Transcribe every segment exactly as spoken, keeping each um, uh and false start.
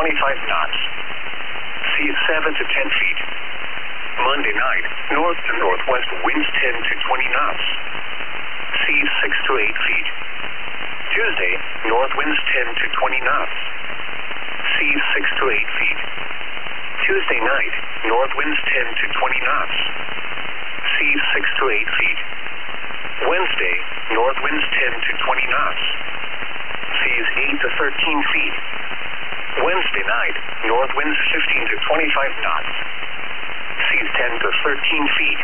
twenty-five knots. Seas seven to ten feet. Monday night, north to northwest winds ten to twenty knots. Seas six to eight feet. Tuesday, north winds ten to twenty knots. Seas six to eight feet. Tuesday night, north winds ten to twenty knots. Seas six to eight feet. Wednesday, north winds ten to twenty knots. Seas eight to thirteen feet. Wednesday night, north winds fifteen to twenty-five knots. Seas ten to thirteen feet.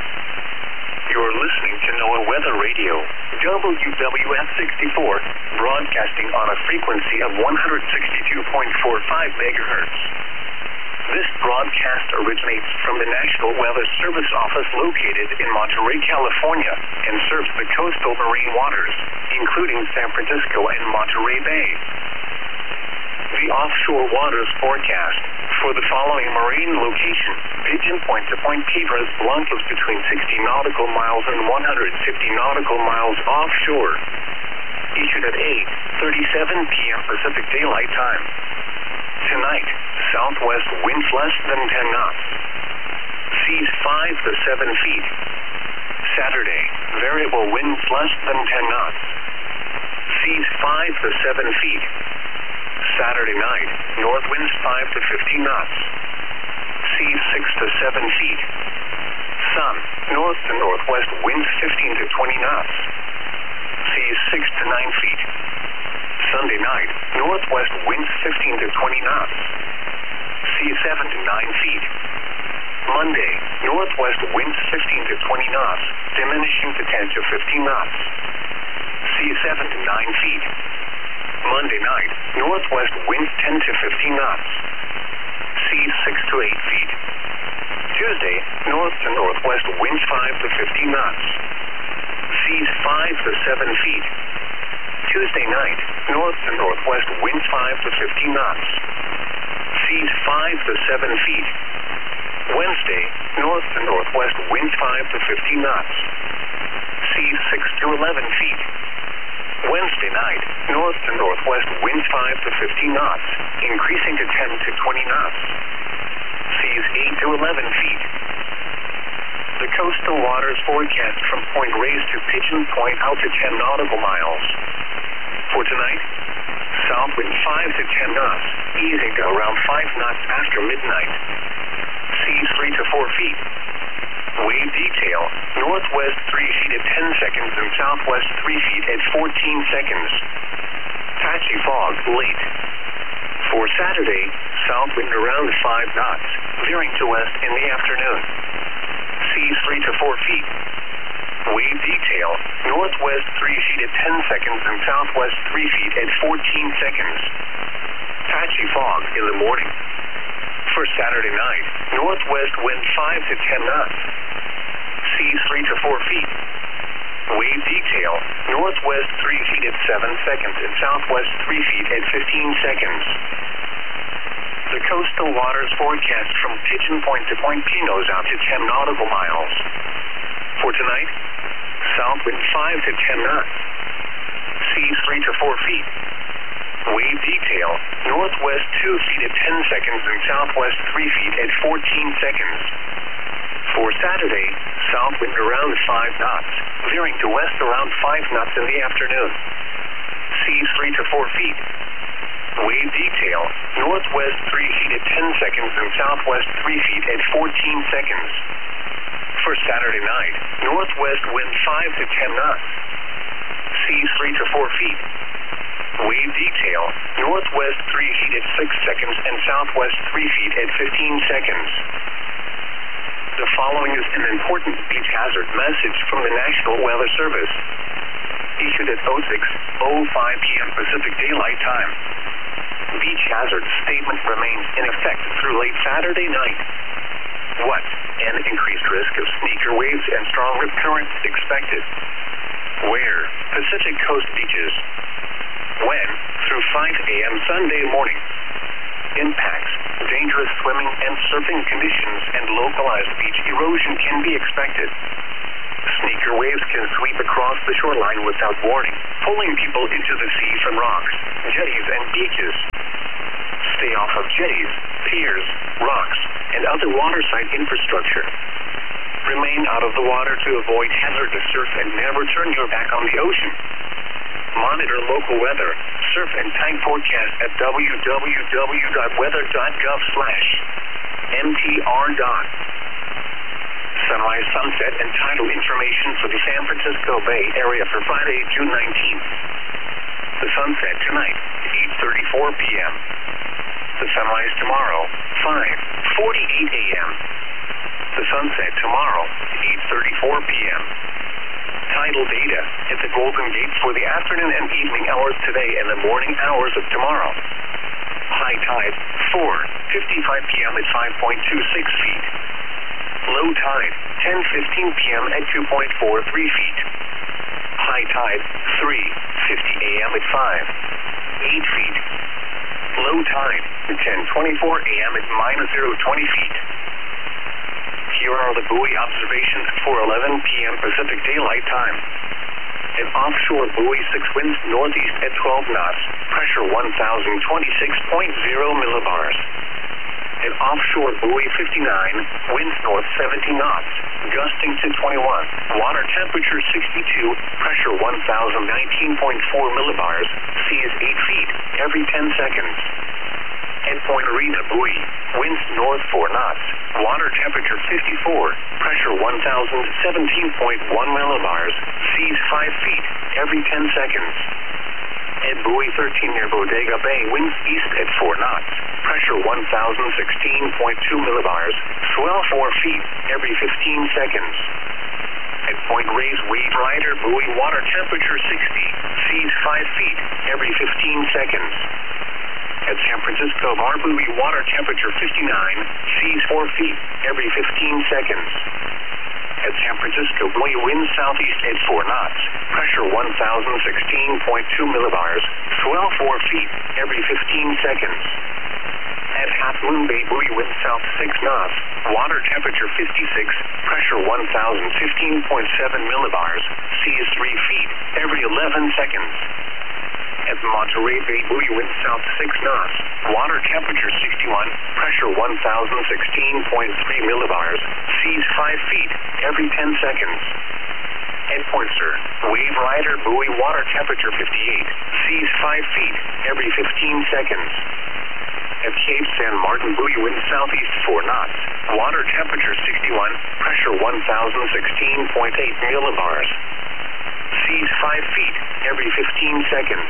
You're listening to NOAA Weather Radio, W W F sixty-four, broadcasting on a frequency of one hundred sixty-two point four five megahertz. This broadcast originates from the National Weather Service office located in Monterey, California, and serves the coastal marine waters, including San Francisco and Monterey Bay. The offshore waters forecast for the following marine location, Pigeon Point to Point Piedras Blancas between sixty nautical miles and one hundred fifty nautical miles offshore. Issued at eight thirty-seven p.m. Pacific Daylight Time. Tonight, southwest winds less than ten knots. Seas five to seven feet. Saturday, variable winds less than ten knots. Seas five to seven feet. Saturday night, north winds five to fifteen knots. Seas six to seven feet. Sun, north to northwest winds fifteen to twenty knots. Seas six to nine feet. Sunday night, northwest winds fifteen to twenty knots. Seas seven to nine feet. Monday, northwest winds fifteen to twenty knots, diminishing to ten to fifteen knots. Seas seven to nine feet. Monday night, northwest winds ten to fifteen knots. Seas six to eight feet. Tuesday, north to northwest winds five to fifteen knots. Seas five to seven feet. Tuesday night, north to northwest winds five to fifteen knots. Seas five to seven feet. Wednesday, north to northwest winds five to fifteen knots. Seas six to eleven feet. Wednesday night, north to northwest winds five to fifteen knots, increasing to ten to twenty knots. Seas eight to eleven feet. The coastal waters forecast from Point Reyes to Pigeon Point out to ten nautical miles. For tonight, south wind five to ten knots, easing to around five knots after midnight. Seas three to four feet. Wave detail, northwest three feet at ten seconds and southwest three feet at fourteen seconds. Patchy fog late. For Saturday, south wind around five knots, veering to west in the afternoon. Seas three to four feet. Wave detail, northwest three feet at ten seconds and southwest three feet at fourteen seconds. Patchy fog in the morning. For Saturday night, northwest wind five to ten knots. Seas three to four feet. Wave detail, northwest three feet at seven seconds and southwest three feet at fifteen seconds. The coastal waters forecast from Pigeon Point to Point Pinos out to ten nautical miles. For tonight, south wind five to ten knots. Seas three to four feet. Wave detail, northwest two feet at ten seconds and southwest three feet at fourteen seconds. For Saturday, south wind around five knots, veering to west around five knots in the afternoon. Seas three to four feet. Wave detail, northwest three feet at ten seconds and southwest three feet at fourteen seconds. For Saturday night, northwest wind five to ten knots. Seas three to four feet. Wave detail, northwest three feet at six seconds and southwest three feet at fifteen seconds. The following is an important beach hazard message from the National Weather Service. Issued at oh six oh five p.m. Pacific Daylight Time. Beach hazard statement remains in effect through late Saturday night. What? An increased risk of sneaker waves and strong rip currents expected. Where? Pacific Coast beaches. When? Through five a.m. Sunday morning. Impacts, dangerous swimming and surfing conditions, and localized beach erosion can be expected. Sneaker waves can sweep across the shoreline without warning, pulling people into the sea from rocks, jetties, and beaches. Stay off of jetties, piers, rocks, and other waterside infrastructure. Remain out of the water to avoid hazardous surf and never turn your back on the ocean. Monitor local weather, surf and tide forecast at w w w dot weather dot gov slash m t r dot. Sunrise, sunset, and tidal information for the San Francisco Bay Area for Friday, June nineteenth. The sunset tonight, eight thirty-four p m The sunrise tomorrow, five forty-eight a m The sunset tomorrow, eight thirty-four p m Tidal data at the Golden Gate for the afternoon and evening hours today and the morning hours of tomorrow. High tide, four fifty-five p m at five point two six feet. Low tide, ten fifteen p m at two point four three feet. High tide, three fifty a m at five, eight feet. Low tide, ten twenty-four a m at minus zero twenty feet. Here are the buoy observations for eleven p m Pacific Daylight Time. An offshore buoy, six winds northeast at twelve knots, pressure one thousand twenty-six point zero millibars. An offshore buoy, fifty-nine, winds north seventy knots, gusting to twenty-one, water temperature sixty-two, pressure one thousand nineteen point four millibars, seas eight feet every ten seconds. At Point Arena buoy, winds north four knots, water temperature fifty-four, pressure one thousand seventeen point one millibars, seas five feet every ten seconds. At buoy thirteen near Bodega Bay, winds east at four knots, pressure one thousand sixteen point two millibars, swell four feet every fifteen seconds. At Point Reyes Wave Rider buoy, water temperature sixty, seas five feet every fifteen seconds. At San Francisco Bar buoy, water temperature fifty-nine, seas four feet every fifteen seconds. At San Francisco buoy, wind southeast at four knots, pressure one thousand sixteen point two millibars, swell four feet every fifteen seconds. At Half Moon Bay buoy, wind south six knots, water temperature fifty-six, pressure one thousand fifteen point seven millibars, seas three feet every eleven seconds. At Monterey Bay buoy, wind south six knots, water temperature sixty-one, pressure one thousand sixteen point three millibars, seas five feet every ten seconds. At Point Sur, Wave Rider buoy, water temperature fifty-eight, seas five feet every fifteen seconds. At Cape San Martin buoy, wind southeast four knots, water temperature sixty-one, pressure one thousand sixteen point eight millibars, seas five feet every fifteen seconds.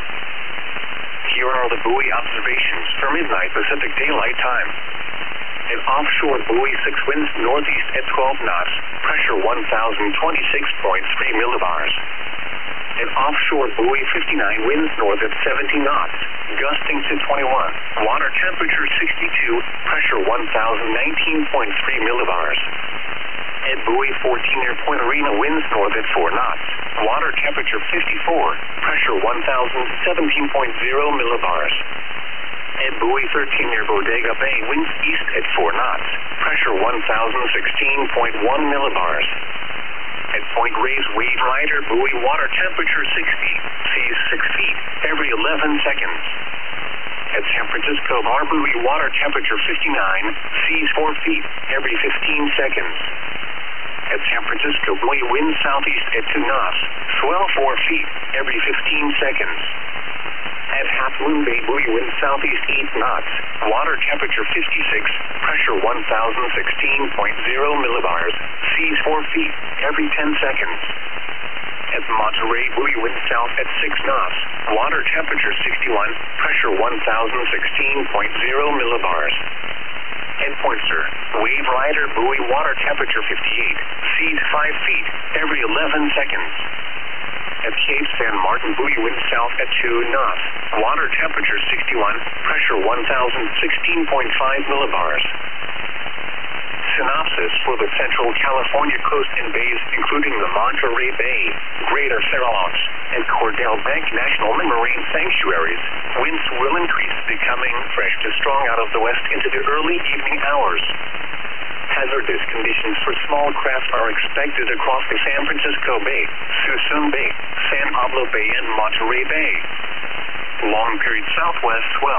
Here are the buoy observations for midnight Pacific Daylight Time. An offshore buoy, six winds northeast at twelve knots, pressure one thousand twenty-six point three millibars. An offshore buoy, fifty-nine, winds north at seventy knots, gusting to twenty-one, water temperature sixty-two, pressure one thousand nineteen point three millibars. At buoy fourteen near Point Arena, winds north at four knots, water temperature fifty-four, pressure one thousand seventeen point zero millibars. At buoy thirteen near Bodega Bay, winds east at four knots, pressure one thousand sixteen point one millibars. At Point Reyes Wave Rider buoy, water temperature sixty, seas six feet every eleven seconds. At San Francisco Bar buoy, water temperature fifty-nine, seas four feet every fifteen seconds. At San Francisco buoy, wind southeast at two knots, swell four feet every fifteen seconds. At Half Moon Bay buoy, wind southeast eight knots, water temperature fifty-six, pressure one thousand sixteen point zero millibars, seas four feet every ten seconds. At Monterey buoy, wind south at six knots, water temperature sixty-one, pressure one thousand sixteen point zero millibars. At Point Sur, Wave Rider buoy, water temperature fifty-eight, seas five feet every eleven seconds. At Cape San Martin buoy, wind south at two knots, water temperature sixty-one, pressure one thousand sixteen point five millibars. Synopsis for the Central California coast and bays, including the Monterey Bay, Greater Farallones, and Cordell Bank National Marine Sanctuaries. Winds will increase, becoming fresh to strong out of the west into the early evening hours. Hazardous conditions for small craft are expected across the San Francisco Bay, Suisun Bay, San Pablo Bay, and Monterey Bay. Long period southwest swell.